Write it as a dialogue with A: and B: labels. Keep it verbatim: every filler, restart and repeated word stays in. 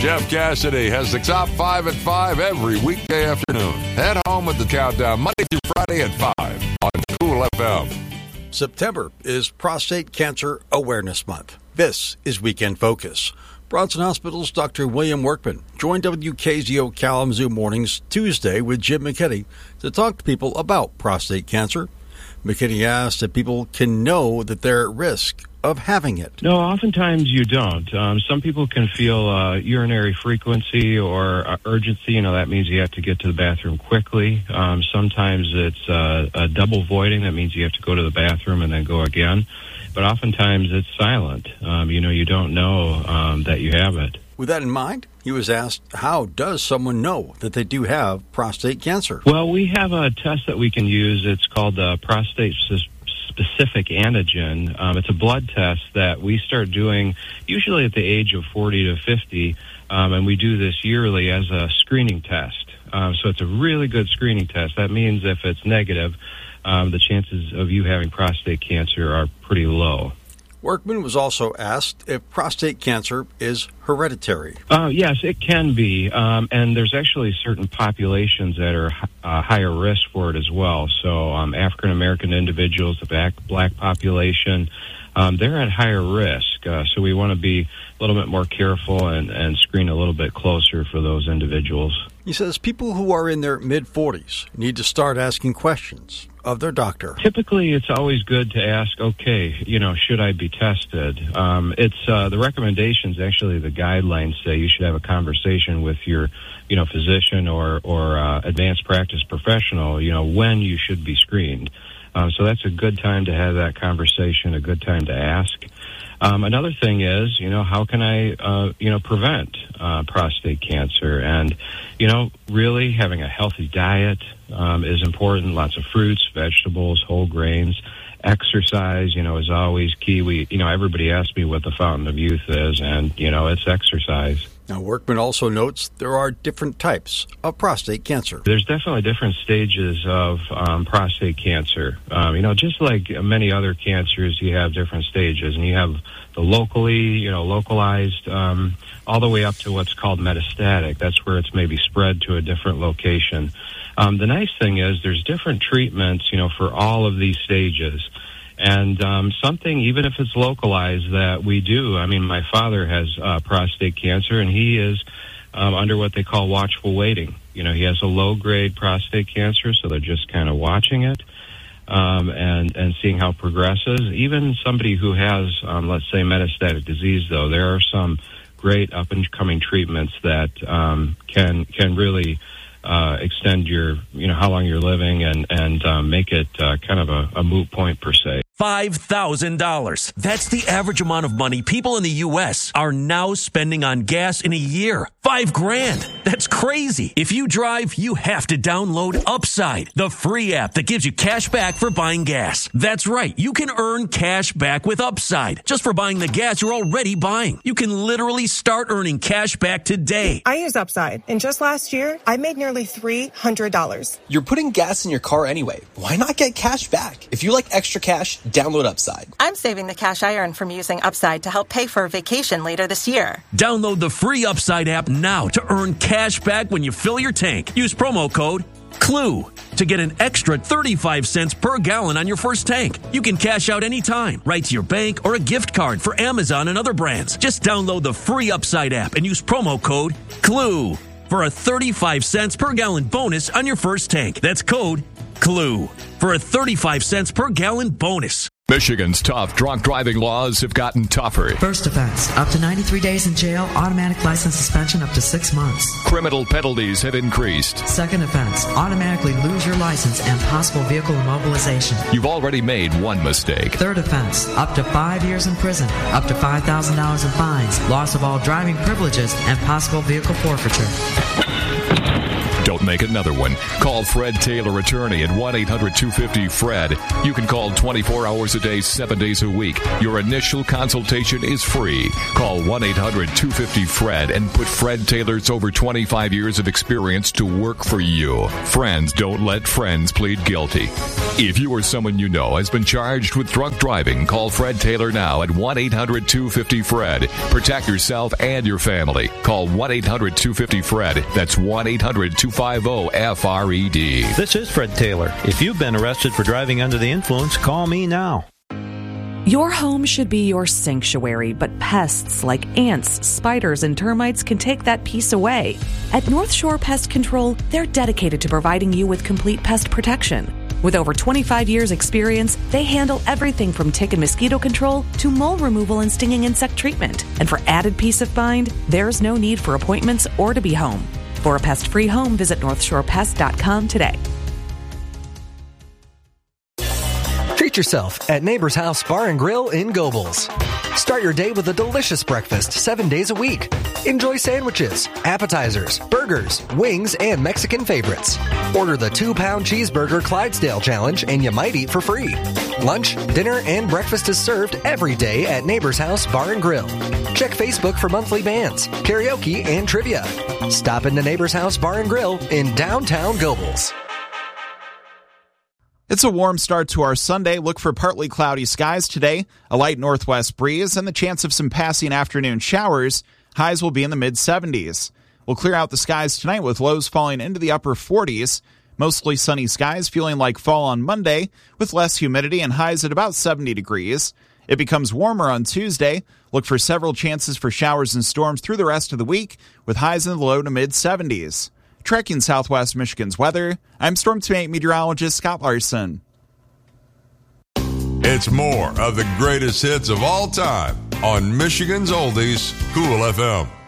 A: Jeff Cassidy has the top five at five every weekday afternoon. Head home with the countdown Monday through Friday at five on Cool F M.
B: September is Prostate Cancer Awareness Month. This is Weekend Focus. Bronson Hospital's Doctor William Workman joined W K Z O Kalamazoo Mornings Tuesday with Jim McKinney to talk to people about prostate cancer. McKinney asked if people can know that they're at risk of having it.
C: No, oftentimes you don't. Um, some people can feel uh, urinary frequency or uh, urgency. You know, that means you have to get to the bathroom quickly. Um, sometimes it's uh, a double voiding. That means you have to go to the bathroom and then go again. But oftentimes it's silent. Um, you know, you don't know um, that you have it.
B: With that in mind, he was asked, how does someone know that they do have prostate cancer?
C: Well, we have a test that we can use. It's called the prostate specific antigen. Um, it's a blood test that we start doing usually at the age of forty to fifty, um, and we do this yearly as a screening test. Um, so it's a really good screening test. That means if it's negative, um, the chances of you having prostate cancer are pretty low.
B: Workman was also asked if prostate cancer is hereditary.
C: Uh, yes, it can be, um, and there's actually certain populations that are uh, higher risk for it as well. So um, African American individuals, the black, black population, um, they're at higher risk. Uh, so we want to be a little bit more careful and, and screen a little bit closer for those individuals.
B: He says people who are in their mid-forties need to start asking questions of their doctor.
C: Typically, it's always good to ask, okay, you know, should I be tested? Um, it's uh, the recommendations, actually, the guidelines say you should have a conversation with your, you know, physician or, or uh, advanced practice professional, you know, when you should be screened. Um, so that's a good time to have that conversation, a good time to ask. Um, another thing is, you know, how can I, uh, you know, prevent uh, prostate cancer? And, you know, really having a healthy diet um, is important. Lots of fruits, vegetables, whole grains. Exercise, you know, is always key. We, you know, everybody asks me what the fountain of youth is, and, you know, it's exercise.
B: Now, Workman also notes there are different types of prostate cancer.
C: There's definitely different stages of um, prostate cancer. Um, you know, just like many other cancers, you have different stages, and you have the locally, you know, localized, um, all the way up to what's called metastatic. That's where it's maybe spread to a different location. Um, the nice thing is there's different treatments, you know, for all of these stages. And um, something, even if it's localized, that we do. I mean, my father has uh, prostate cancer, and he is um, under what they call watchful waiting. You know, he has a low-grade prostate cancer, so they're just kind of watching it um, and, and seeing how it progresses. Even somebody who has, um, let's say, metastatic disease, though, there are some great up-and-coming treatments that um, can can really uh, extend your, you know, how long you're living and, and uh, make it uh, kind of a, a moot point, per se.
D: five thousand dollars. That's the average amount of money people in the U S are now spending on gas in a year. Five grand. That's crazy. If you drive, you have to download Upside, the free app that gives you cash back for buying gas. That's right. You can earn cash back with Upside just for buying the gas you're already buying. You can literally start earning cash back today.
E: I use Upside, and just last year, I made nearly three hundred dollars.
F: You're putting gas in your car anyway. Why not get cash back? If you like extra cash, download Upside.
G: I'm saving the cash I earn from using Upside to help pay for a vacation later this year.
D: Download the free Upside app now to earn cash back when you fill your tank. Use promo code CLUE to get an extra thirty-five cents per gallon on your first tank. You can cash out anytime, right to your bank or a gift card for Amazon and other brands. Just download the free Upside app and use promo code CLUE for a thirty-five cents per gallon bonus on your first tank. That's code CLUE for a thirty-five cents per gallon bonus.
A: Michigan's tough drunk driving laws have gotten tougher.
H: First offense, up to ninety-three days in jail, automatic license suspension up to six months.
A: Criminal penalties have increased.
H: Second offense, automatically lose your license and possible vehicle immobilization.
A: You've already made one mistake.
H: Third offense, up to five years in prison, up to five thousand dollars in fines, loss of all driving privileges, and possible vehicle forfeiture.
A: Don't
I: Don't make another one. Call Fred Taylor Attorney at one eight hundred two fifty Fred. You can call twenty-four hours a day, seven days a week. Your initial consultation is free. Call one eight hundred two fifty Fred and put Fred Taylor's over twenty-five years of experience to work for you. Friends don't let friends plead guilty. If you or someone you know has been charged with drunk driving, call Fred Taylor now at one eight hundred two fifty Fred. Protect yourself and your family. Call one eight hundred two fifty Fred. That's one eight hundred two fifty F R E D.
J: This is Fred Taylor. If you've been arrested for driving under the influence, call me now.
K: Your home should be your sanctuary, but pests like ants, spiders, and termites can take that peace away. At North Shore Pest Control, they're dedicated to providing you with complete pest protection. With over twenty-five years experience, they handle everything from tick and mosquito control to mole removal and stinging insect treatment. And for added peace of mind, there's no need for appointments or to be home. For a pest-free home, visit north shore pest dot com today.
L: Treat yourself at Neighbor's House Bar and Grill in Gobles. Start your day with a delicious breakfast seven days a week. Enjoy sandwiches, appetizers, burgers, wings, and Mexican favorites. Order the two-pound cheeseburger Clydesdale Challenge and you might eat for free. Lunch, dinner, and breakfast is served every day at Neighbor's House Bar and Grill. Check Facebook for monthly bands, karaoke, and trivia. Stop into Neighbor's House Bar and Grill in downtown Gobles.
M: It's a warm start to our Sunday. Look for partly cloudy skies today, a light northwest breeze, and the chance of some passing afternoon showers. Highs will be in the mid seventies. We'll clear out the skies tonight with lows falling into the upper forties. Mostly sunny skies feeling like fall on Monday with less humidity and highs at about seventy degrees. It becomes warmer on Tuesday. Look for several chances for showers and storms through the rest of the week with highs in the low to mid seventies. Tracking Southwest Michigan's weather, I'm Storm Team eight meteorologist Scott Larson.
A: It's more of the greatest hits of all time on Michigan's Oldies, Cool F M.